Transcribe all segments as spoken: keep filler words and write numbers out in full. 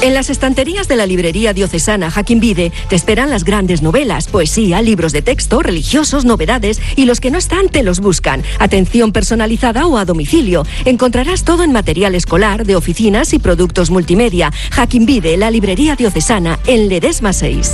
En las estanterías de la librería diocesana Joaquín Vide te esperan las grandes novelas, poesía, libros de texto, religiosos, novedades y los que no están te los buscan. Atención personalizada o a domicilio. Encontrarás todo en material escolar, de oficinas y productos multimedia. Joaquín Vide, la librería diocesana, en Ledesma seis.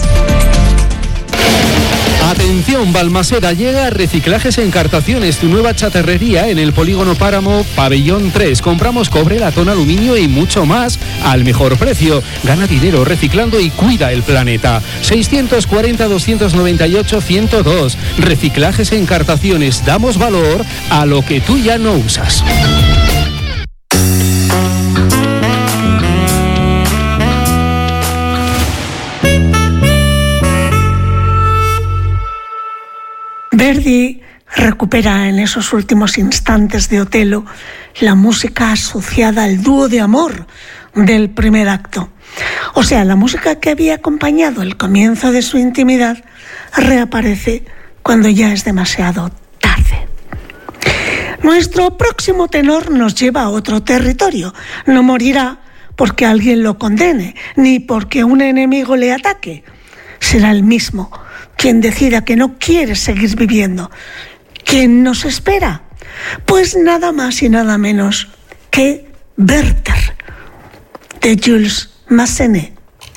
Atención, Balmaseda, llega a Reciclajes Encartaciones, tu nueva chatarrería en el Polígono Páramo, Pabellón tres. Compramos cobre, latón, aluminio y mucho más al mejor precio. Gana dinero reciclando y cuida el planeta. seiscientos cuarenta, doscientos noventa y ocho, ciento dos. Reciclajes Encartaciones, damos valor a lo que tú ya no usas. Verdi recupera en esos últimos instantes de Otelo la música asociada al dúo de amor del primer acto. O sea, la música que había acompañado el comienzo de su intimidad reaparece cuando ya es demasiado tarde. Nuestro próximo tenor nos lleva a otro territorio. No morirá porque alguien lo condene, ni porque un enemigo le ataque. Será el mismo quien decida que no quiere seguir viviendo. ¿Quién nos espera? Pues nada más y nada menos que Werther, de Jules Massenet.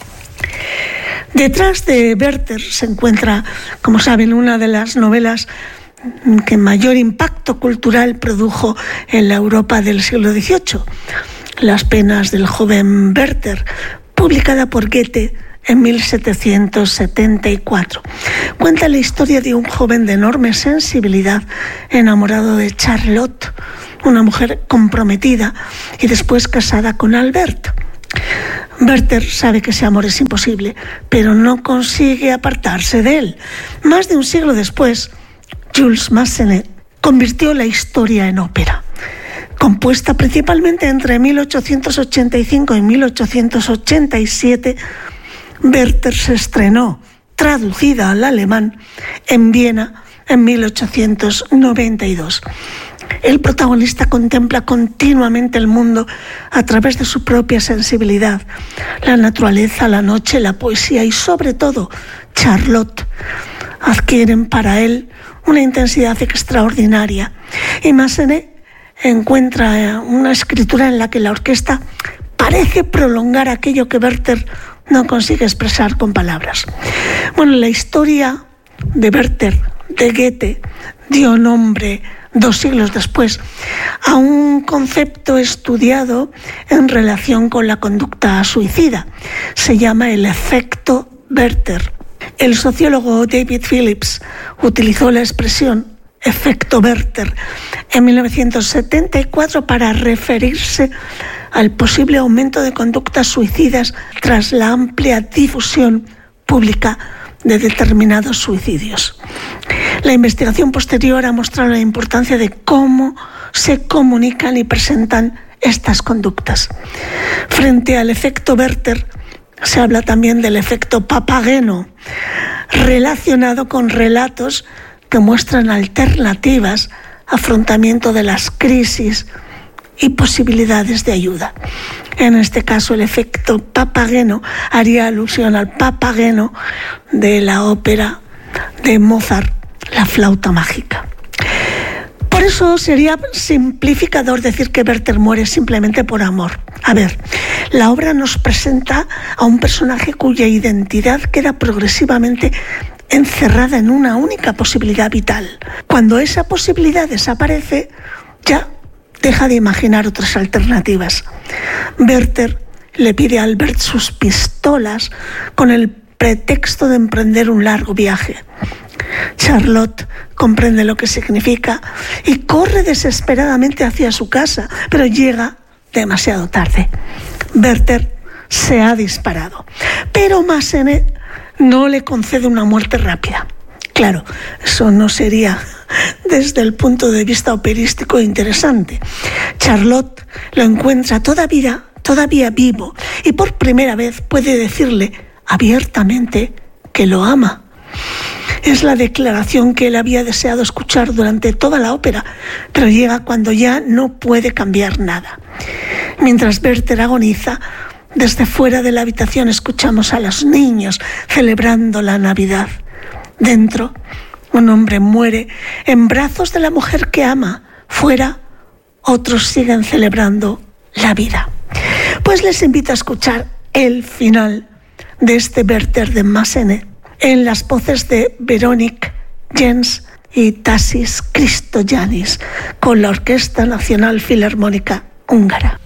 Detrás de Werther se encuentra, como saben, una de las novelas que mayor impacto cultural produjo en la Europa del siglo dieciocho, Las penas del joven Werther, publicada por Goethe en mil setecientos setenta y cuatro. Cuenta la historia de un joven de enorme sensibilidad enamorado de Charlotte, una mujer comprometida y después casada con Albert. Werther sabe que ese amor es imposible, pero no consigue apartarse de él. Más de un siglo después, Jules Massenet convirtió la historia en ópera. Compuesta principalmente entre mil ochocientos ochenta y cinco y mil ochocientos ochenta y siete, Werther se estrenó, traducida al alemán, en Viena en mil ochocientos noventa y dos. El protagonista contempla continuamente el mundo a través de su propia sensibilidad. La naturaleza, la noche, la poesía y sobre todo Charlotte adquieren para él una intensidad extraordinaria. Y Massenet encuentra una escritura en la que la orquesta parece prolongar aquello que Werther no consigue expresar con palabras. Bueno, la historia de Werther, de Goethe, dio nombre dos siglos después a un concepto estudiado en relación con la conducta suicida. Se llama el efecto Werther. El sociólogo David Phillips utilizó la expresión efecto Werther en mil novecientos setenta y cuatro para referirse al posible aumento de conductas suicidas tras la amplia difusión pública de determinados suicidios. La investigación posterior ha mostrado la importancia de cómo se comunican y presentan estas conductas. Frente al efecto Werther, se habla también del efecto Papageno, relacionado con relatos que muestran alternativas, afrontamiento de las crisis y posibilidades de ayuda. En este caso, el efecto Papageno haría alusión al Papageno de la ópera de Mozart, La flauta mágica. Por eso sería simplificador decir que Werther muere simplemente por amor. A ver, la obra nos presenta a un personaje cuya identidad queda progresivamente encerrada en una única posibilidad vital. Cuando esa posibilidad desaparece, ya deja de imaginar otras alternativas. Werther le pide a Albert sus pistolas con el pretexto de emprender un largo viaje. Charlotte comprende lo que significa y corre desesperadamente hacia su casa, pero llega demasiado tarde. Werther se ha disparado, pero Massenet no le concede una muerte rápida. Claro, eso no sería desde el punto de vista operístico interesante. Charlotte lo encuentra todavía, todavía vivo y por primera vez puede decirle abiertamente que lo ama. Es la declaración que él había deseado escuchar durante toda la ópera, pero llega cuando ya no puede cambiar nada. Mientras Werther agoniza, Desde fuera de la habitación escuchamos a los niños celebrando la Navidad. Dentro, un hombre muere en brazos de la mujer que ama. Fuera, otros siguen celebrando la vida. Pues les invito a escuchar el final de este Werther de Massenet en las voces de Veronique Jens y Tassis Christogiannis con la Orquesta Nacional Filarmónica Húngara.